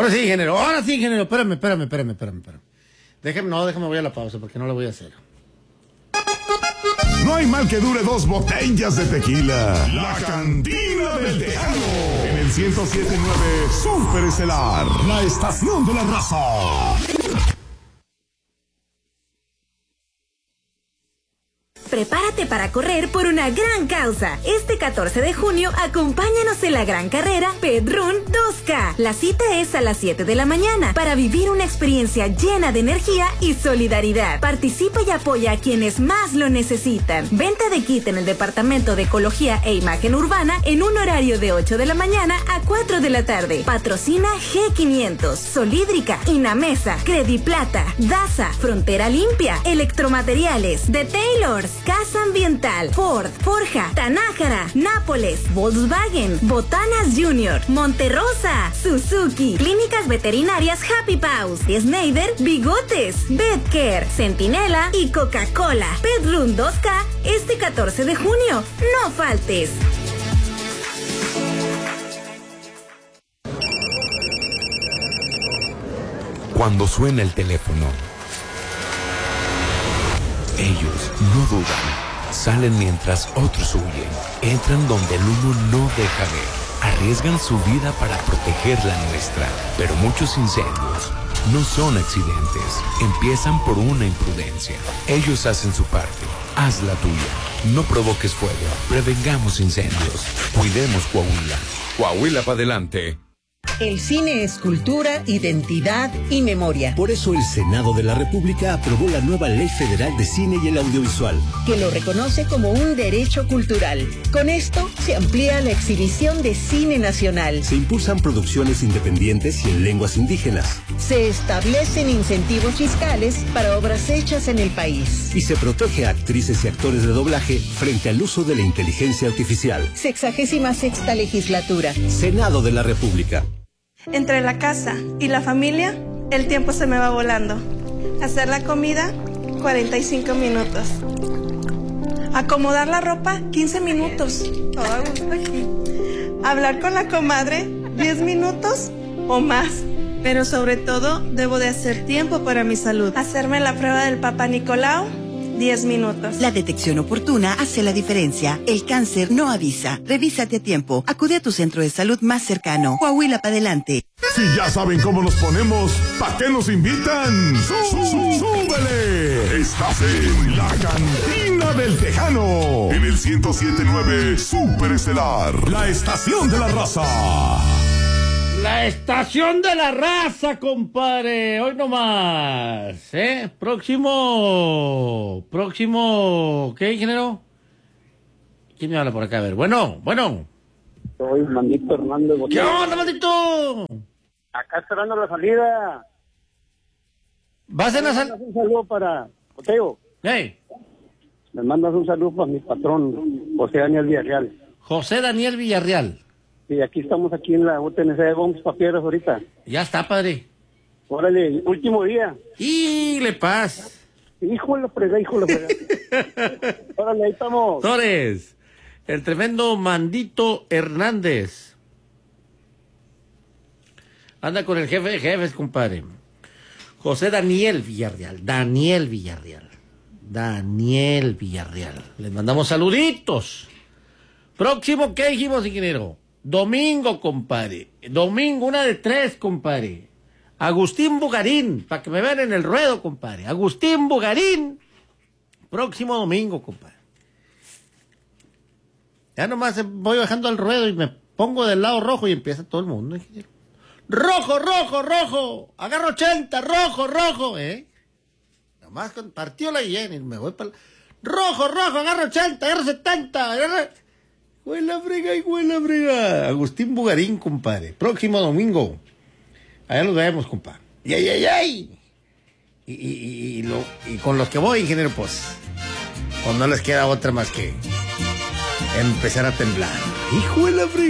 Ahora sí, ingeniero. Espérame. Déjame voy a la pausa porque no la voy a hacer. No hay mal que dure 2 botellas de tequila. La Cantina del Tejano. En el 107.9 Super Estelar. La estación de la raza. Prepárate para correr por una gran causa. Este 14 de junio, acompáñanos en la gran carrera Pet Run 2K. La cita es a las 7 de la mañana para vivir una experiencia llena de energía y solidaridad. Participa y apoya a quienes más lo necesitan. Venta de kit en el Departamento de Ecología e Imagen Urbana en un horario de 8 de la mañana a 4 de la tarde. Patrocina G500, Solídrica, Inamesa, Crediplata, Daza, Frontera Limpia, Electromateriales, The Taylors, Casa Ambiental, Ford, Forja, Tanájara, Nápoles, Volkswagen, Botanas Junior, Monterrosa, Suzuki, Clínicas Veterinarias Happy Paws, Schneider, Bigotes, Betcare, Centinela y Coca-Cola. Pet Run 2K este 14 de junio. No faltes. Cuando suena el teléfono, ellos no dudan, salen mientras otros huyen, entran donde el uno no deja ver, arriesgan su vida para proteger la nuestra, pero muchos incendios no son accidentes, empiezan por una imprudencia. Ellos hacen su parte, haz la tuya, no provoques fuego, prevengamos incendios, cuidemos Coahuila. Coahuila para adelante. El cine es cultura, identidad y memoria. Por eso el Senado de la República aprobó la nueva Ley Federal de Cine y el Audiovisual, que lo reconoce como un derecho cultural. Con esto se amplía la exhibición de cine nacional. Se impulsan producciones independientes y en lenguas indígenas. Se establecen incentivos fiscales para obras hechas en el país. Y se protege a actrices y actores de doblaje frente al uso de la inteligencia artificial. 66ª legislatura. Senado de la República. Entre la casa y la familia, el tiempo se me va volando. Hacer la comida, 45 minutos. Acomodar la ropa, 15 minutos. Todo a gusto aquí. Hablar con la comadre, 10 minutos o más. Pero sobre todo, debo de hacer tiempo para mi salud. Hacerme la prueba del Papá Nicolau, 10 minutos. La detección oportuna hace la diferencia. El cáncer no avisa. Revísate a tiempo. Acude a tu centro de salud más cercano. Coahuila para adelante. Si ya saben cómo nos ponemos, ¿para qué nos invitan? ¡Súbele! Estás en la Cantina del Tejano. En el 107.9 Super Estelar. La estación de la raza. La estación de la raza, compadre. Hoy nomás. Próximo. ¿Qué, ingeniero? ¿Quién me habla por acá? A ver. Bueno. Soy Mandito Hernández. ¿Qué onda, Mandito? Acá esperando la salida. ¿Vas en la salida? Un saludo para Joseo. Hey. Me mandas un saludo para mi patrón, José Daniel Villarreal. José Daniel Villarreal. Sí, aquí estamos aquí en la UTNC de Bombs Papieros ahorita. Ya está, padre. Órale, último día. ¡Y le paz! Híjole, frega. Órale, ahí estamos. Torres, el tremendo Mandito Hernández. Anda con el jefe de jefes, compadre. José Daniel Villarreal. Daniel Villarreal. Les mandamos saluditos. Próximo, ¿qué dijimos, ingeniero? Domingo, compadre. Domingo, 1 de 3, compadre. Agustín Bugarín, para que me vean en el ruedo, compadre. Agustín Bugarín. Próximo domingo, compadre. Ya nomás voy bajando al ruedo y me pongo del lado rojo y empieza todo el mundo, ingeniero. Rojo. Agarro 80, rojo. Nomás partió la llena y me voy para... Rojo, agarro 80, agarro 70, Huela frega. Agustín Bugarín, compadre. Próximo domingo. Allá los vemos, compadre. ¡Ay! Y con los que voy, ingeniero, pues no les queda otra más que empezar a temblar. ¡Hijo de la frega!